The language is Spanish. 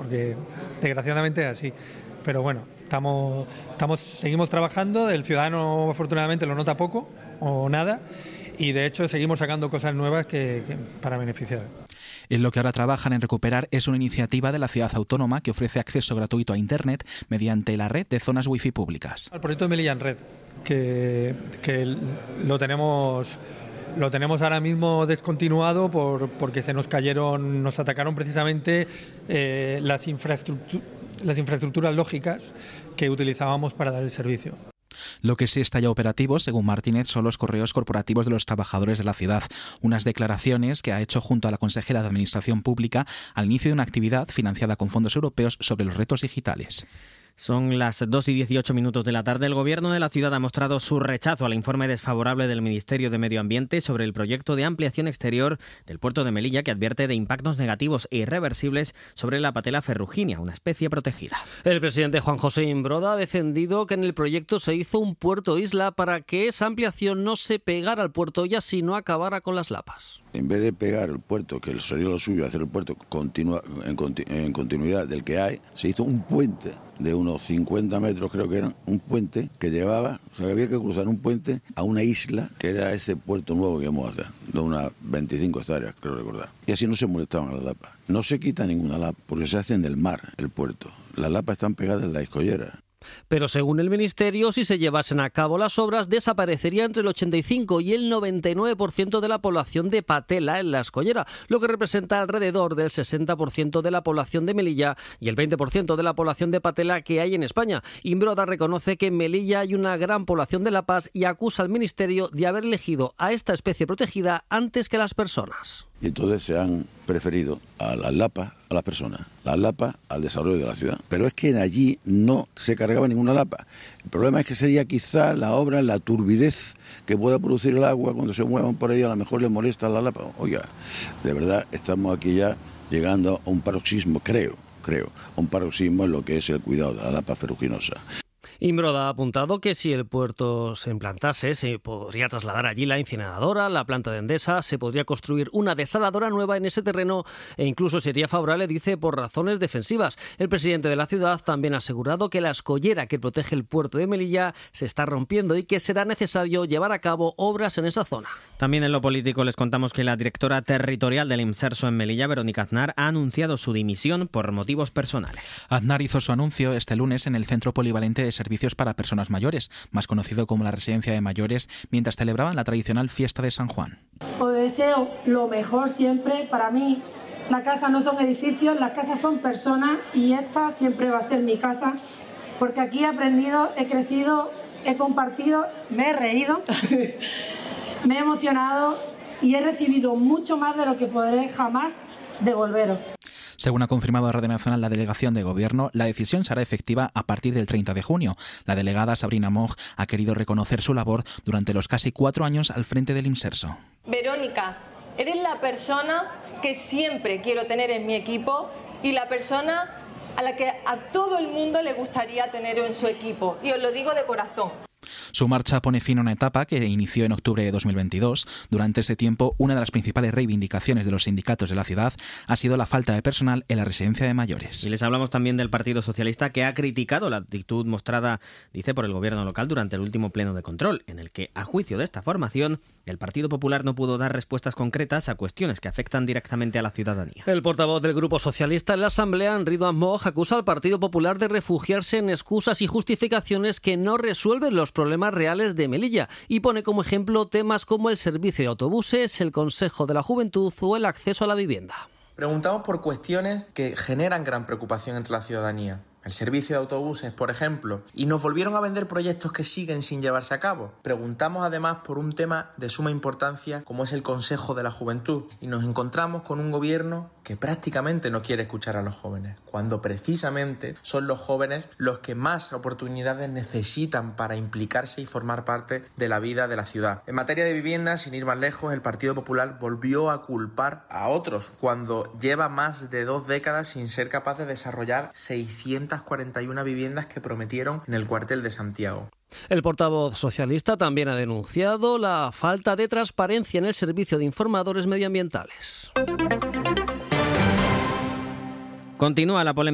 porque desgraciadamente es así. Pero bueno, seguimos trabajando, el ciudadano afortunadamente lo nota poco o nada, y de hecho seguimos sacando cosas nuevas para beneficiar. En lo que ahora trabajan en recuperar es una iniciativa de la ciudad autónoma que ofrece acceso gratuito a Internet mediante la red de zonas wifi públicas. El proyecto de Melilla en Red, que lo tenemos ahora mismo descontinuado porque nos atacaron precisamente las infraestructuras lógicas que utilizábamos para dar el servicio. Lo que sí está ya operativo, según Martínez, son los correos corporativos de los trabajadores de la ciudad. Unas declaraciones que ha hecho junto a la consejera de Administración Pública al inicio de una actividad financiada con fondos europeos sobre los retos digitales. Son las 2:18 de la tarde. El Gobierno de la ciudad ha mostrado su rechazo al informe desfavorable del Ministerio de Medio Ambiente sobre el proyecto de ampliación exterior del puerto de Melilla, que advierte de impactos negativos e irreversibles sobre la patela ferruginia, una especie protegida. El presidente Juan José Imbroda ha defendido que en el proyecto se hizo un puerto isla para que esa ampliación no se pegara al puerto y así no acabara con las lapas. En vez de pegar el puerto, que sería lo suyo, hacer el puerto en continuidad del que hay, se hizo un puente de unos 50 metros, creo que era, un puente que llevaba, o sea, que había que cruzar un puente a una isla, que era ese puerto nuevo que íbamos a hacer, de unas 25 hectáreas, creo recordar. Y así no se molestaban a las lapas. No se quita ninguna lapa, porque se hace en el mar, el puerto. Las lapas están pegadas en la escollera. Pero según el Ministerio, si se llevasen a cabo las obras, desaparecería entre el 85 y el 99% de la población de patela en la escollera, lo que representa alrededor del 60% de la población de Melilla y el 20% de la población de patela que hay en España. Imbroda reconoce que en Melilla hay una gran población de lapas y acusa al Ministerio de haber elegido a esta especie protegida antes que las personas. Y entonces se han preferido a las lapas, a las personas, las lapas al desarrollo de la ciudad. Pero es que allí no se cargaba ninguna lapa. El problema es que sería quizá la obra, la turbidez que pueda producir el agua cuando se muevan por ahí, a lo mejor le molesta a la lapa. Oiga, de verdad estamos aquí ya llegando a un paroxismo, creo, un paroxismo en lo que es el cuidado de la lapa ferruginosa. Imbroda ha apuntado que si el puerto se implantase, se podría trasladar allí la incineradora, la planta de Endesa, se podría construir una desaladora nueva en ese terreno e incluso sería favorable, dice, por razones defensivas. El presidente de la ciudad también ha asegurado que la escollera que protege el puerto de Melilla se está rompiendo y que será necesario llevar a cabo obras en esa zona. También en lo político les contamos que la directora territorial del IMSERSO en Melilla, Verónica Aznar, ha anunciado su dimisión por motivos personales. Aznar hizo su anuncio este lunes en el Centro Polivalente de Servicios para Personas Mayores, más conocido como la Residencia de Mayores, mientras celebraban la tradicional fiesta de San Juan. Os deseo lo mejor siempre. Para mí, las casas no son edificios, las casas son personas y esta siempre va a ser mi casa, porque aquí he aprendido, he crecido, he compartido, me he reído, me he emocionado y he recibido mucho más de lo que podré jamás devolveros. Según ha confirmado a Radio Nacional la delegación de Gobierno, la decisión será efectiva a partir del 30 de junio. La delegada Sabrina Moch ha querido reconocer su labor durante los casi 4 años al frente del IMSERSO. Verónica, eres la persona que siempre quiero tener en mi equipo y la persona a la que a todo el mundo le gustaría tener en su equipo. Y os lo digo de corazón. Su marcha pone fin a una etapa que inició en octubre de 2022. Durante ese tiempo, una de las principales reivindicaciones de los sindicatos de la ciudad ha sido la falta de personal en la residencia de mayores. Y les hablamos también del Partido Socialista, que ha criticado la actitud mostrada, dice, por el gobierno local durante el último pleno de control, en el que, a juicio de esta formación, el Partido Popular no pudo dar respuestas concretas a cuestiones que afectan directamente a la ciudadanía. El portavoz del Grupo Socialista en la Asamblea, Ridwan Moch, acusa al Partido Popular de refugiarse en excusas y justificaciones que no resuelven los problemas reales de Melilla y pone como ejemplo temas como el servicio de autobuses, el Consejo de la Juventud o el acceso a la vivienda. Preguntamos por cuestiones que generan gran preocupación entre la ciudadanía. El servicio de autobuses, por ejemplo, y nos volvieron a vender proyectos que siguen sin llevarse a cabo. Preguntamos además por un tema de suma importancia como es el Consejo de la Juventud y nos encontramos con un gobierno que prácticamente no quiere escuchar a los jóvenes, cuando precisamente son los jóvenes los que más oportunidades necesitan para implicarse y formar parte de la vida de la ciudad. En materia de vivienda, sin ir más lejos, el Partido Popular volvió a culpar a otros cuando lleva más de 2 décadas sin ser capaz de desarrollar 641 viviendas que prometieron en el cuartel de Santiago. El portavoz socialista también ha denunciado la falta de transparencia en el servicio de informadores medioambientales. Continúa la polémica